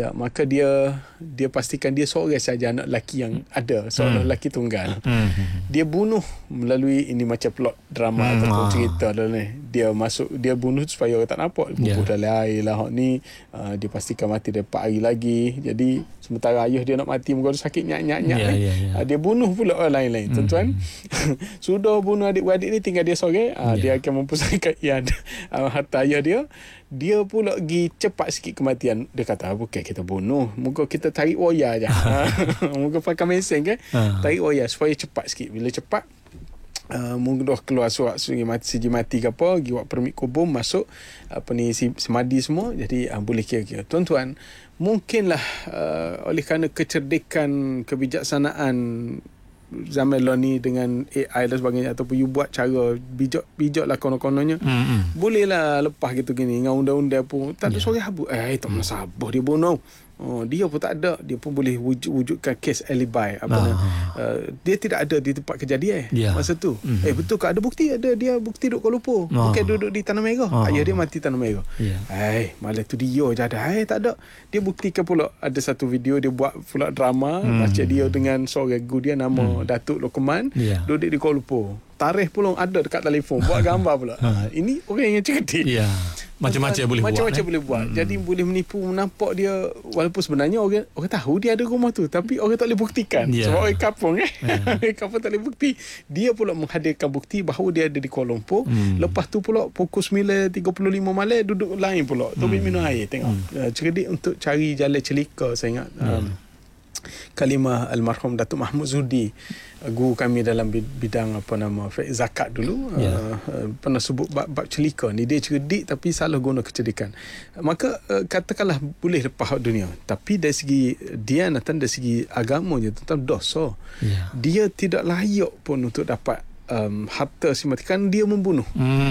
Tak, maka dia pastikan dia seorang saja anak lelaki yang ada, seorang lelaki tunggal. Dia bunuh melalui ini macam plot drama ataupun cerita dah ni. Dia bunuh supaya orang tak nampak. Bubuh dalam air lah ni. Dia pastikan mati dia 4 hari lagi. Jadi sementara ayah dia nak mati, muka sakit nyak. Dia bunuh pula orang lain-lain. Tuan-tuan, sudah bunuh adik-beradik ni, tinggal dia seorang. Dia akan mempusatkan harta ayah dia. Dia pula pergi cepat sikit kematian. Dia kata, bukan kita bunuh, muka kita tarik wayar je. Muka pakai mesin kan, tarik wayar supaya cepat sikit. Bila cepat, mungkin dah keluar surat siji mati ke apa, pergi buat permit kubur, masuk semadi semua. Jadi boleh kira-kira. Tuan-tuan, mungkinlah oleh kerana kecerdikan, kebijaksanaan zaman lah ni dengan AI dan sebagainya, ataupun you buat cara bijak lah konon-kononnya, bolehlah lepas gitu gini dengan undang-undang pun tak ada suara habuk. Tak masalah dia bunuh. Dia pun tak ada, dia pun boleh wujudkan kes alibi dia tidak ada di tempat kejadian masa tu. Betul ke ada bukti? Ada, dia bukti duduk Kuala Lumpur, bukan duduk di Tanah Merah. Ayah dia mati Tanah Merah. Malah tu dia je ada. Tak ada. Dia buktikan pula, ada satu video dia buat pula drama macam dia dengan seorang guru dia nama Datuk Lokman, duduk di Kuala Lumpur. Tarikh pula ada dekat telefon, buat gambar pula. Ini orang yang cerdik. Macam-macam boleh buat. Macam-macam boleh buat. Jadi boleh menipu, menampak dia, walaupun sebenarnya orang tahu dia ada rumah tu, tapi orang tak boleh buktikan. Sebab orang kampung orang kampung tak boleh bukti. Dia pula menghadirkan bukti bahawa dia ada di Kuala Lumpur. Lepas tu pula pukul 9.35 malam duduk lain pula. Tobik minum air, tengok. Cerdik untuk cari jalan celika, saya ingat. Kalimah almarhum Datuk Mahmud Zudi, guru kami dalam bidang zakat dulu, pernah sebut bab celika ni. Dia cerdik tapi salah guna kecerdikan. Maka katakanlah boleh lepas dunia, tapi dari segi dianatan, dari segi agamanya tentang dosa, dia tidak layak pun untuk dapat harta si mati, kan dia membunuh.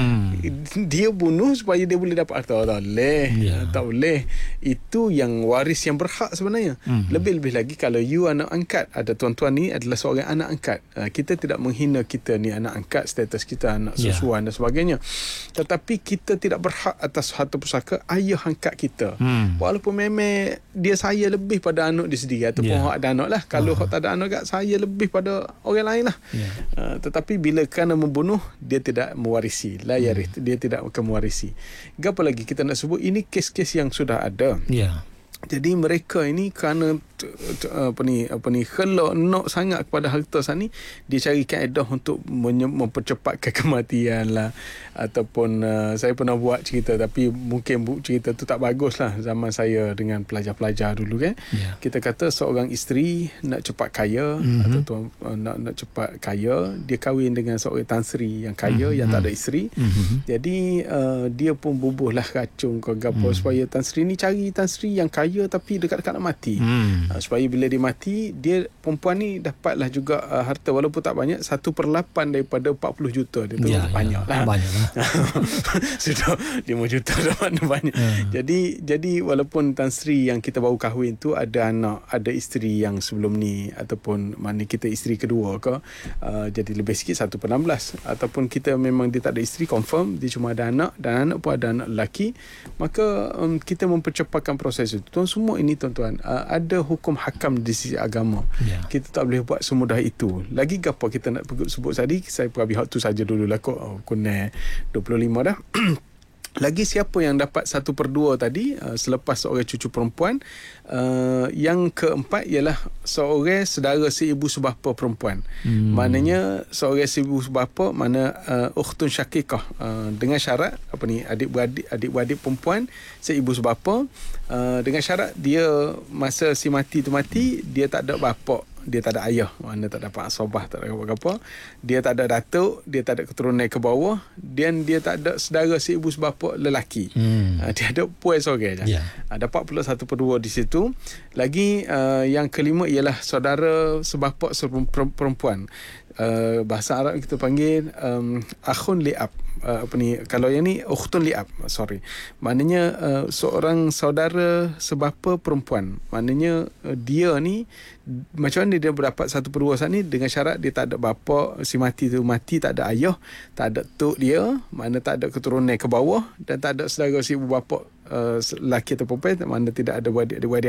Dia bunuh supaya dia boleh dapat harta. Tak boleh. Itu yang waris yang berhak sebenarnya. Lebih-lebih lagi kalau you anak angkat, ada tuan-tuan ni adalah seorang anak angkat. Kita tidak menghina kita ni anak angkat, status kita anak susuan dan sebagainya, tetapi kita tidak berhak atas harta pusaka ayah angkat kita. Walaupun memang dia saya lebih pada anak dia sendiri, ataupun hak ada anak lah. Kalau hak tak ada anak kat, saya lebih pada orang lain lah. Tetapi bila kerana membunuh, dia tidak mewarisi, dia tidak akan mewarisi. Apa lagi kita nak sebut, ini kes-kes yang sudah ada. Jadi mereka ini kerana khelak nak sangat kepada harta sana ni, dia cari kaedah untuk mempercepatkan kematian lah. Ataupun saya pernah buat cerita, tapi mungkin cerita tu tak bagus lah zaman saya dengan pelajar-pelajar dulu kan. Kita kata seorang isteri nak cepat kaya, atau nak cepat kaya, dia kahwin dengan seorang Tan Sri yang kaya, yang tak ada isteri. Jadi dia pun bubuhlah racun ke gapo supaya Tan Sri ni cari Tan Sri yang kaya tapi dekat-dekat nak mati. Supaya bila dia mati, dia perempuan ni dapatlah juga harta, walaupun tak banyak, 1/8 daripada 40 juta. Dia tu banyak lah. Sudah 5 juta dah banyak. Jadi walaupun Tan Sri yang kita baru kahwin tu ada anak, ada isteri yang sebelum ni, ataupun mana kita isteri kedua ke, jadi lebih sikit 1/16. Ataupun kita memang dia tak ada isteri, confirm dia cuma ada anak, dan anak pun ada anak lelaki, maka kita mempercepatkan proses itu. Semua ini tuan-tuan, ada hukum hakam di sisi agama. Kita tak boleh buat semudah itu. Lagi apa kita nak sebut tadi, saya pergi hak tu saja dulu lah kot. Kena 25 dah. Lagi siapa yang dapat 1/2 tadi selepas seorang cucu perempuan. Yang keempat ialah seorang saudara seibu sebapa perempuan. Maknanya seorang seibu sebapa, mana ukhtun syakikah, dengan syarat adik-beradik perempuan seibu sebapa, dengan syarat dia masa si mati tu mati, dia tak ada bapa, dia tak ada ayah, mana tak dapat asabah, tak ada apa-apa, dia tak ada datuk, dia tak ada keturunan ke bawah, dan dia tak ada saudara seibu sebapa lelaki. Dia ada puan seorang je. Dapat pula 1/2 di situ. Lagi yang kelima ialah saudara sebapa perempuan. Bahasa Arab kita panggil akhun li'ab. Kalau yang ni ukhtun li'ab, maknanya seorang saudara sebapa perempuan. Maknanya dia ni macam mana dia berdapat 1/2 saat ni, dengan syarat dia tak ada bapa, si mati tu mati tak ada ayah, tak ada tok dia, mana tak ada keturunan ke bawah, dan tak ada saudara si ibu bapa lelaki atau perempuan, mana tidak ada adik-beradik